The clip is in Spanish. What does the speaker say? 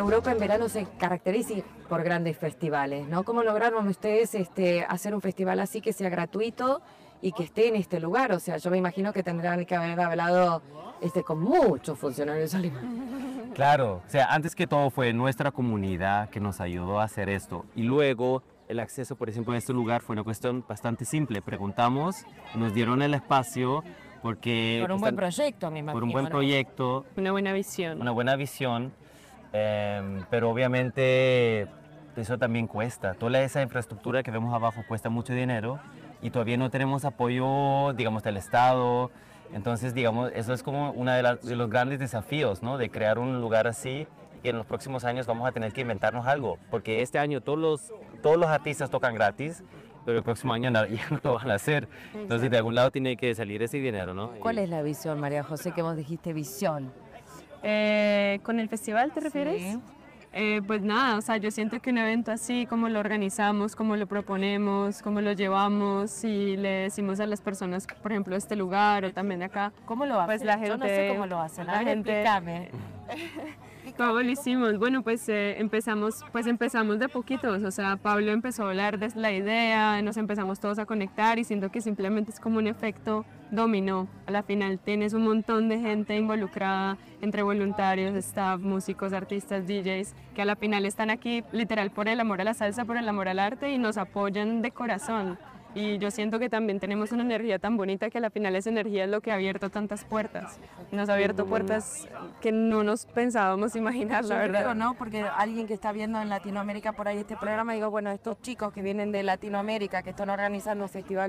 Europa en verano se caracteriza por grandes festivales, ¿no? ¿Cómo lograron ustedes hacer un festival así que sea gratuito y que esté en este lugar? O sea, yo me imagino que tendrán que haber hablado con muchos funcionarios alemanes. Claro, o sea, antes que todo fue nuestra comunidad que nos ayudó a hacer esto. Y luego el acceso, por ejemplo, a este lugar fue una cuestión bastante simple. Preguntamos, nos dieron el espacio porque... Por un buen proyecto, me imagino. Por un buen proyecto. Una buena visión. Una buena visión, pero obviamente eso también cuesta. Toda esa infraestructura que vemos abajo cuesta mucho dinero y todavía no tenemos apoyo, digamos, del Estado. Entonces, digamos, eso es como uno de los grandes desafíos, ¿no? De crear un lugar así y en los próximos años vamos a tener que inventarnos algo, porque este año todos los artistas tocan gratis, pero el próximo año ya no lo van a hacer. Entonces, de algún lado tiene que salir ese dinero, ¿no? ¿Cuál es la visión, María José, que vos dijiste visión? ¿Con el festival te refieres? Sí. Pues nada, o sea, yo siento que un evento así, como lo organizamos, como lo proponemos, como lo llevamos y le decimos a las personas, por ejemplo, este lugar o también de acá. ¿Cómo lo hacen? Pues la gente, yo no sé cómo lo hacen. La gente, explícame. ¿Cómo lo hicimos? Bueno, pues empezamos de poquitos, o sea, Pablo empezó a hablar de la idea, nos empezamos todos a conectar y siento que simplemente es como un efecto dominó. A la final tienes un montón de gente involucrada, entre voluntarios, staff, músicos, artistas, DJs, que a la final están aquí literal por el amor a la salsa, por el amor al arte y nos apoyan de corazón. Y yo siento que también tenemos una energía tan bonita que a la final esa energía es lo que ha abierto tantas puertas. Nos ha abierto puertas que no nos pensábamos imaginar, la verdad. Creo, ¿no? Porque alguien que está viendo en Latinoamérica por ahí este programa, digo, bueno, estos chicos que vienen de Latinoamérica, que están organizando festivales